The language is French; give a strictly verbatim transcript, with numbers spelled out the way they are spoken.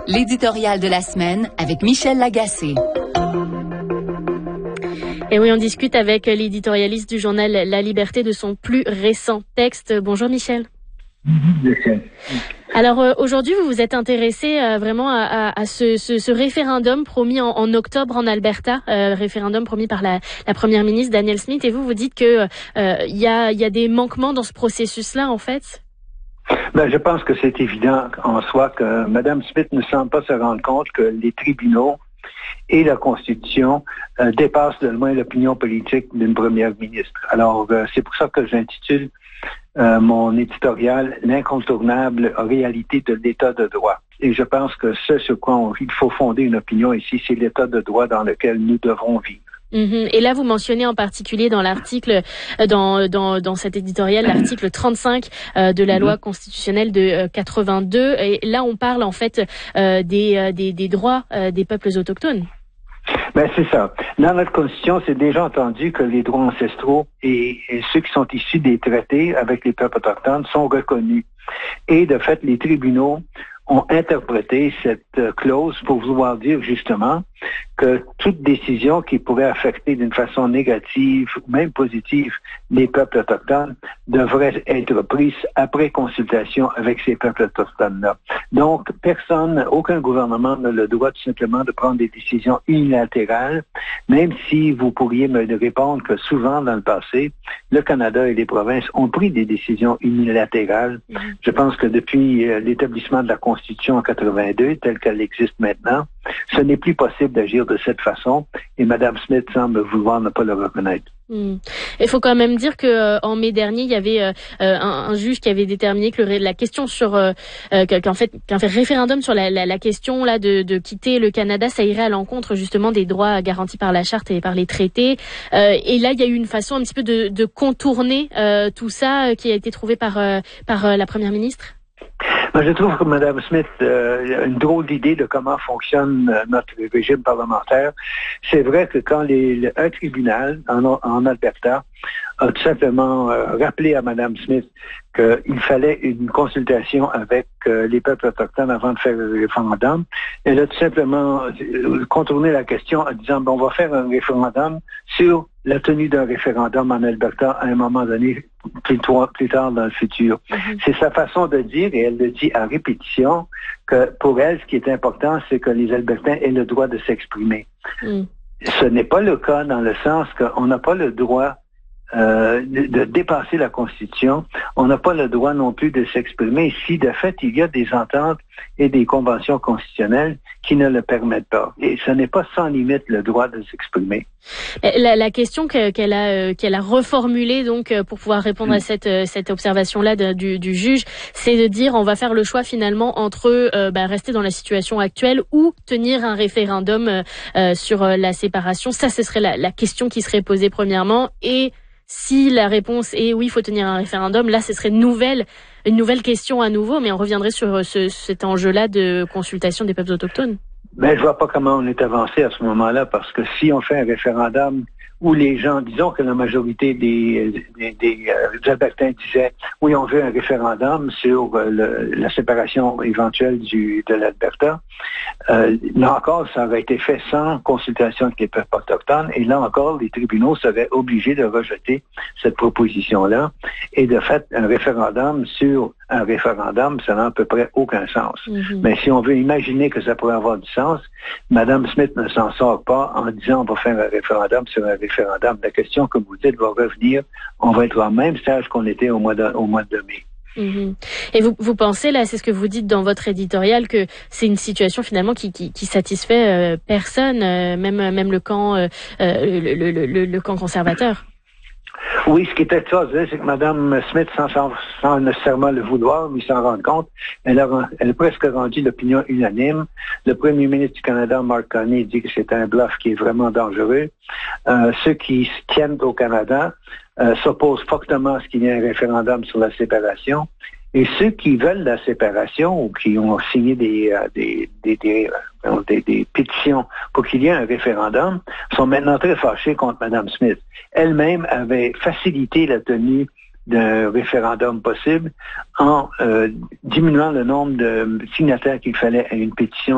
L'éditorial de la semaine avec Michel Lagacé. Et oui, on discute avec l'éditorialiste du journal La Liberté de son plus récent texte. Bonjour Michel. Michel. Alors euh, aujourd'hui, vous vous êtes intéressé euh, vraiment à, à, à ce, ce, ce référendum promis en, en octobre en Alberta, euh, référendum promis par la, la première ministre Danielle Smith. Et vous, vous dites que euh, y a, y a des manquements dans ce processus-là, en fait. Ben, je pense que c'est évident en soi que Mme Smith ne semble pas se rendre compte que les tribunaux et la Constitution euh, dépassent de loin l'opinion politique d'une première ministre. Alors, euh, c'est pour ça que j'intitule euh, mon éditorial « L'incontournable réalité de l'État de droit ». Et je pense que ce sur quoi on, il faut fonder une opinion ici, c'est l'État de droit dans lequel nous devrons vivre. Mmh. Et là, vous mentionnez en particulier dans l'article, dans dans dans cet éditorial, l'article trente-cinq euh, de la loi constitutionnelle de euh, quatre-vingt-deux. Et là, on parle en fait euh, des, euh, des des droits euh, des peuples autochtones. Ben c'est ça. Dans notre Constitution, c'est déjà entendu que les droits ancestraux et, et ceux qui sont issus des traités avec les peuples autochtones sont reconnus. Et de fait, les tribunaux ont interprété cette euh, clause pour vouloir dire justement que toute décision qui pourrait affecter d'une façon négative ou même positive les peuples autochtones devrait être prise après consultation avec ces peuples autochtones-là. Donc, personne, aucun gouvernement n'a le droit tout simplement de prendre des décisions unilatérales, même si vous pourriez me répondre que souvent dans le passé, le Canada et les provinces ont pris des décisions unilatérales. Mmh. Je pense que depuis euh, l'établissement de la Constitution en quatre-vingt-deux, telle qu'elle existe maintenant, ce n'est plus possible d'agir de cette façon et Mme Smith semble vouloir ne pas le reconnaître. Mmh. Il faut quand même dire que euh, en mai dernier, il y avait euh, un, un juge qui avait déterminé que le, la question sur euh, qu'en fait qu'un fait référendum sur la, la, la question là de, de quitter le Canada, ça irait à l'encontre justement des droits garantis par la charte et par les traités. Euh, et là, il y a eu une façon un petit peu de, de contourner euh, tout ça euh, qui a été trouvée par euh, par euh, la première ministre. Ben, je trouve que Mme Smith euh, a une drôle d'idée de comment fonctionne euh, notre régime parlementaire. C'est vrai que quand les, le, un tribunal en, en Alberta a tout simplement euh, rappelé à Mme Smith qu'il fallait une consultation avec euh, les peuples autochtones avant de faire le référendum, elle a tout simplement euh, contourné la question en disant bon, on va faire un référendum sur la tenue d'un référendum en Alberta à un moment donné, plus, plus tard dans le futur. Mm-hmm. C'est sa façon de dire, et elle le dit à répétition, que pour elle, ce qui est important, c'est que les Albertains aient le droit de s'exprimer. Mm. Ce n'est pas le cas dans le sens qu'on n'a pas le droit Euh, de, de dépasser la Constitution. On n'a pas le droit non plus de s'exprimer si, de fait, il y a des ententes et des conventions constitutionnelles qui ne le permettent pas. Et ce n'est pas sans limite le droit de s'exprimer. La, la question que, qu'elle a euh, qu'elle a reformulée donc pour pouvoir répondre mmh. à cette euh, cette observation-là de, du, du juge, c'est de dire on va faire le choix finalement entre euh, bah, rester dans la situation actuelle ou tenir un référendum euh, sur euh, la séparation. Ça, ce serait la, la question qui serait posée premièrement. Et si la réponse est oui, il faut tenir un référendum, là, ce serait une nouvelle, une nouvelle question à nouveau, mais on reviendrait sur ce, cet enjeu-là de consultation des peuples autochtones. Ben, je vois pas comment on est avancé à ce moment-là, parce que si on fait un référendum où les gens, disons que la majorité des, des, des, euh, des Albertains disaient oui, on veut un référendum sur euh, le, la séparation éventuelle du, de l'Alberta. Euh, là encore, ça aurait été fait sans consultation avec les peuples autochtones, et là encore, les tribunaux seraient obligés de rejeter cette proposition-là. Et de fait, un référendum sur un référendum, ça n'a à peu près aucun sens. Mm-hmm. Mais si on veut imaginer que ça pourrait avoir du sens, Mme Smith ne s'en sort pas en disant on va faire un référendum sur un référendum. La question, comme vous dites, va revenir. On va être au même stage qu'on était au mois de, au mois de mai. Mmh. Et vous, vous pensez, là, c'est ce que vous dites dans votre éditorial, que c'est une situation finalement qui, qui, qui satisfait euh, personne, euh, même, même le camp, euh, le, le, le, le camp conservateur. Oui, ce qui était extraordinaire, c'est que Mme Smith, sans, sans, sans nécessairement le vouloir, mais s'en rendre compte, elle a, elle a presque rendu l'opinion unanime. Le premier ministre du Canada, Mark Carney, dit que c'est un bluff qui est vraiment dangereux. Euh, ceux qui se tiennent au Canada euh, s'opposent fortement à ce qu'il y ait un référendum sur la séparation. Et ceux qui veulent la séparation ou qui ont signé des, euh, des, des, des, euh, des, des pétitions pour qu'il y ait un référendum sont maintenant très fâchés contre Mme Smith. Elle-même avait facilité la tenue d'un référendum possible en euh, diminuant le nombre de signataires qu'il fallait à une pétition